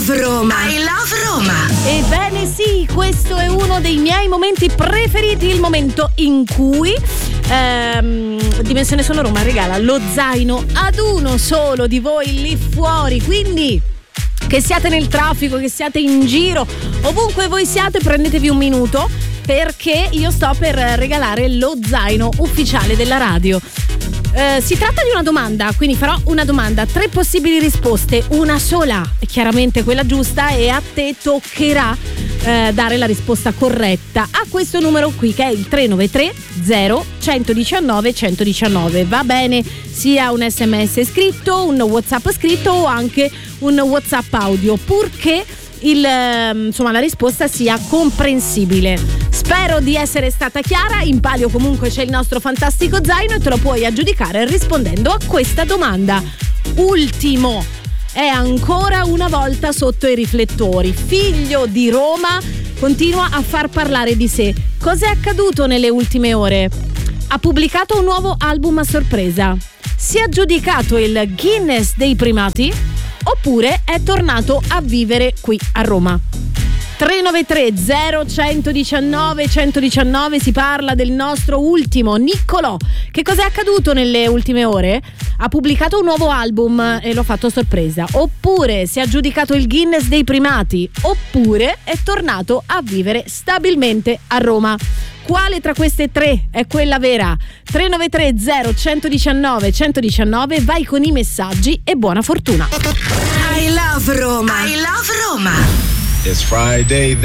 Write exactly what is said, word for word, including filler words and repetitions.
love Roma. I love Roma. Ebbene sì, questo è uno dei miei momenti preferiti, il momento in cui ehm, Dimensione Solo Roma regala lo zaino ad uno solo di voi lì fuori, quindi che siate nel traffico, che siate in giro, ovunque voi siate, prendetevi un minuto perché io sto per regalare lo zaino ufficiale della radio. Eh, si tratta di una domanda, quindi farò una domanda, tre possibili risposte, una sola è chiaramente quella giusta e a te toccherà eh, dare la risposta corretta a questo numero qui che è il tre nove tre zero uno uno nove uno uno nove. Va bene sia un sms scritto, un WhatsApp scritto o anche un WhatsApp audio, purché il, insomma, la risposta sia comprensibile. Spero di essere stata chiara. In palio comunque c'è il nostro fantastico zaino e te lo puoi aggiudicare rispondendo a questa domanda. Ultimo è ancora una volta sotto i riflettori, figlio di Roma, continua a far parlare di sé. Cos'è accaduto nelle ultime ore? Ha pubblicato un nuovo album a sorpresa, si è aggiudicato il Guinness dei primati oppure è tornato a vivere qui a Roma. tre nove tre zero uno nove uno uno nove, si parla del nostro ultimo Niccolò. Che cos'è accaduto nelle ultime ore? Ha pubblicato un nuovo album e l'ho fatto a sorpresa, oppure si è aggiudicato il Guinness dei primati, oppure è tornato a vivere stabilmente a Roma. Quale tra queste tre è quella vera? tre nove tre zero uno nove uno uno nove, vai con i messaggi e buona fortuna. I love Roma. I love Roma. It's Friday.